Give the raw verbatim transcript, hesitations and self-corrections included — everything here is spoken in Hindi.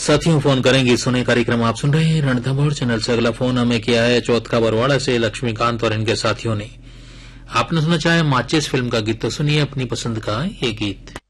साथियों फोन करेंगे सुने कार्यक्रम आप सुन रहे हैं रणथंभौर चैनल से। अगला फोन हमें किया है चौथ का बरवाड़ा से लक्ष्मीकांत और इनके साथियों ने। आपने सुना चाहे माचिस फिल्म का गीत, तो सुनिए अपनी पसंद का ये गीत।